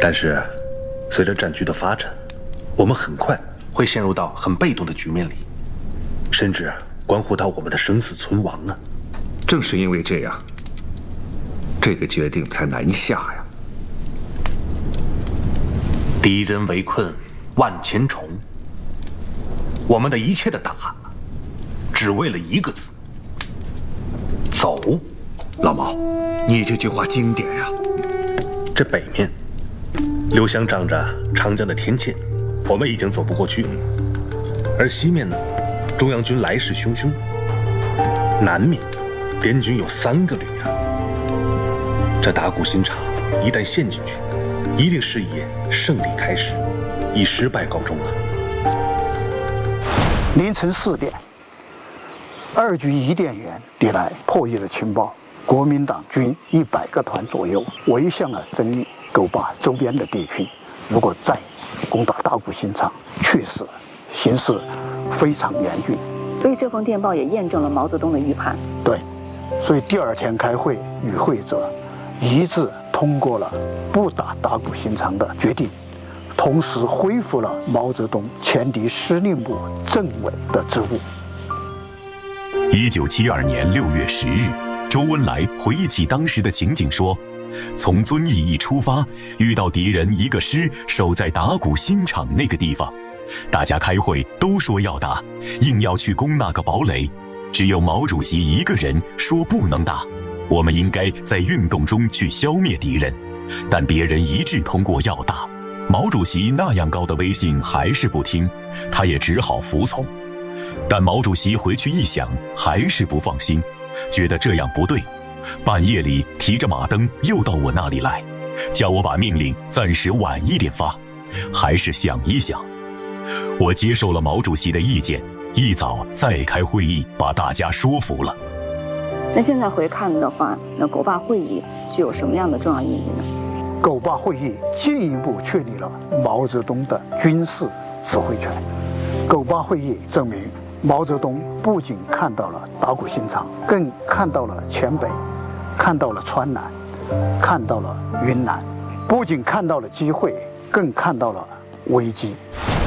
但是，随着战局的发展，我们很快会陷入到很被动的局面里，甚至关乎到我们的生死存亡啊！ 正是因为这样，这个决定才难下呀。 敌人围困万千重，我们的一切的打，只为了一个字：走。 老毛，你这句话经典呀！ 这北面，刘湘仗着长江的天堑，我们已经走不过去了；而西面呢，中央军来势汹汹。南面，滇军有3个旅啊。这打鼓新场一旦陷进去，一定是以胜利开始，以失败告终啊！ 凌晨4点，2局伊甸园递来破译的情报。国民党军100个团左右围向了遵义、狗坝周边的地区。如果再攻打打鼓新场，确实形势非常严峻。 所以这封电报也验证了毛泽东的预判。 对，所以第2天开会，与会者一致通过了不打打鼓新场的决定，同时恢复了毛泽东前敌司令部政委的职务。 1972年6月10日。周恩来回忆起当时的情景说，从遵义一出发，遇到敌人1个师守在打鼓新场那个地方，大家开会都说要打，硬要去攻那个堡垒，只有毛主席一个人说不能打，我们应该在运动中去消灭敌人，但别人一致通过要打。毛主席那样高的威信还是不听，他也只好服从。但毛主席回去一想，还是不放心，觉得这样不对，半夜里提着马灯又到我那里来，叫我把命令暂时晚一点发，还是想一想。我接受了毛主席的意见，一早再开会议，把大家说服了。 那现在回看的话，那狗坝会议具有什么样的重要意义呢？ 狗坝会议进一步确立了毛泽东的军事指挥权。狗坝会议证明，毛泽东不仅看到了打鼓新场，更看到了黔北，看到了川南，看到了云南，不仅看到了机会，更看到了危机。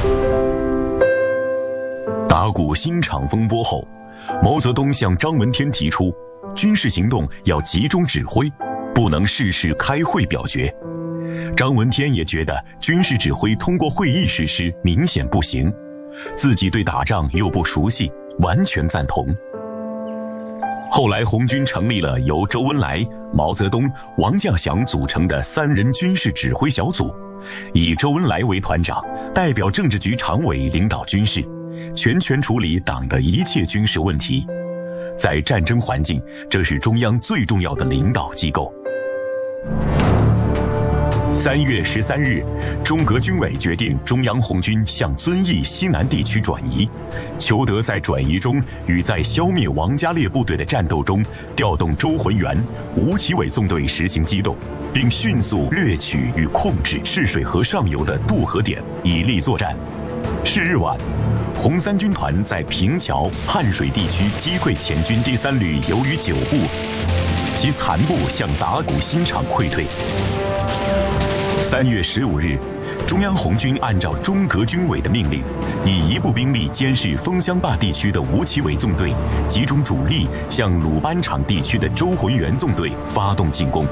打鼓新场风波后，毛泽东向张闻天提出，军事行动要集中指挥，不能事事开会表决。张闻天也觉得军事指挥通过会议实施明显不行，自己对打仗又不熟悉，完全赞同。后来红军成立了由周恩来、毛泽东、王稼祥组成的3人军事指挥小组，以周恩来为团长，代表政治局常委领导军事，全权处理党的一切军事问题。在战争环境，这是中央最重要的领导机构。3月13日，中革军委决定中央红军向遵义西南地区转移，求得在转移中与在消灭王家烈部队的战斗中调动周浑元、吴奇伟纵队实行机动，并迅速掠取与控制赤水河上游的渡河点，以利作战。是日晚，红三军团在平桥、汉水地区击溃前军第3旅由于9部，其残部向打鼓新场溃退。3月15日，中央红军按照中革军委的命令，以1部兵力监视枫香坝地区的吴奇伟纵队，集中主力向鲁班场地区的周浑元纵队发动进攻。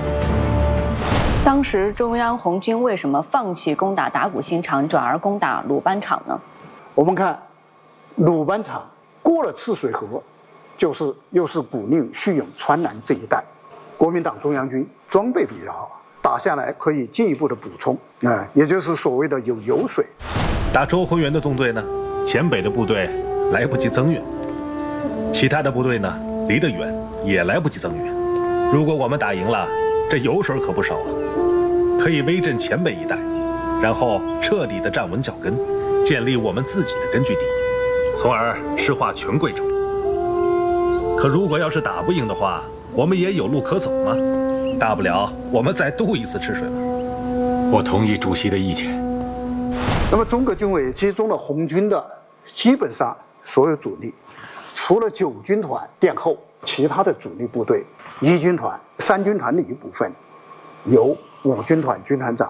当时中央红军为什么放弃攻打打鼓新场，转而攻打鲁班场呢？ 我们看鲁班场过了赤水河，又是古宁、叙永、川南这一带，国民党中央军装备比较好，打下来可以进一步的补充，也就是所谓的有油水。 打周浑元的纵队呢，黔北的部队来不及增援，其他的部队呢离得远，也来不及增援。如果我们打赢了，这油水可不少啊，可以威震黔北一带，然后彻底的站稳脚跟，建立我们自己的根据地，从而石化全贵州。可如果要是打不赢的话，我们也有路可走嘛，大不了我们再渡一次赤水嘛。 我同意主席的意见。 那么中革军委集中了红军的基本上所有主力，除了9军团殿后，其他的主力部队，1军团、3军团的一部分，由5军团军团长